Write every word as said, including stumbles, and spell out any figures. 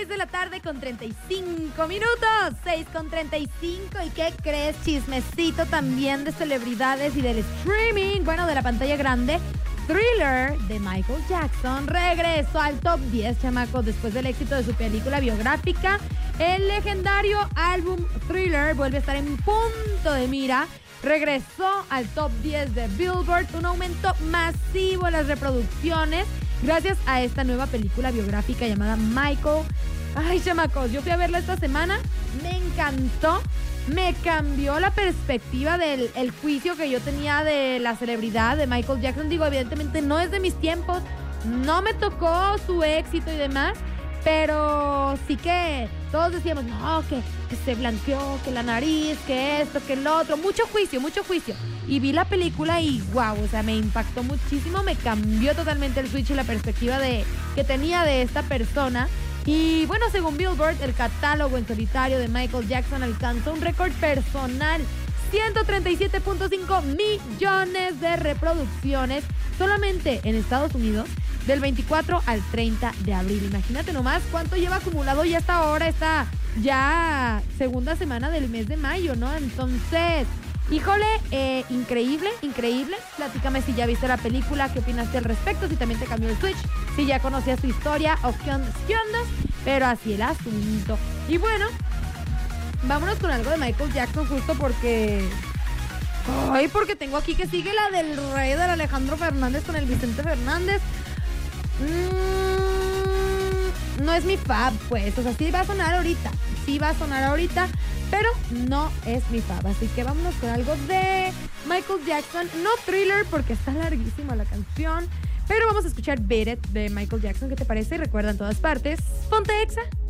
seis de la tarde con treinta y cinco minutos. seis con treinta y cinco. ¿Y qué crees? Chismecito también de celebridades y del streaming. Bueno, de la pantalla grande. Thriller de Michael Jackson regresó al top diez, chamacos, después del éxito de su película biográfica. El legendario álbum Thriller vuelve a estar en punto de mira. Regresó al top diez de Billboard, un aumento masivo en las reproducciones gracias a esta nueva película biográfica llamada Michael. Ay, chamacos, yo fui a verla esta semana, me encantó. Me cambió la perspectiva del el juicio que yo tenía de la celebridad de Michael Jackson. Digo, evidentemente no es de mis tiempos, no me tocó su éxito y demás, pero sí que todos decíamos, no, que, que se blanqueó, que la nariz, que esto, que el otro. Mucho juicio, mucho juicio. Y vi la película y wow, o sea, me impactó muchísimo, me cambió totalmente el switch y la perspectiva de, que tenía de esta persona. Y bueno, según Billboard, el catálogo en solitario de Michael Jackson alcanzó un récord personal, ciento treinta y siete punto cinco millones de reproducciones solamente en Estados Unidos del veinticuatro al treinta de abril. Imagínate nomás cuánto lleva acumulado ya hasta ahora, esta ya segunda semana del mes de mayo, ¿no? Entonces, híjole, eh, increíble, increíble. Platícame si ya viste la película, qué opinaste al respecto, si también te cambió el switch, si ya conocías su historia o qué ondas, qué ondas, pero así el asunto. Y bueno, vámonos con algo de Michael Jackson justo porque... Ay, porque tengo aquí que sigue la del rey del Alejandro Fernández con el Vicente Fernández. Mm, no es mi fab, pues, o sea, sí va a sonar ahorita, sí va a sonar ahorita, pero no es mi fab. Así que vámonos con algo de Michael Jackson. No Thriller porque está larguísima la canción, pero vamos a escuchar Beat It de Michael Jackson. ¿Qué te parece? Recuerda, en todas partes, ponte Exa.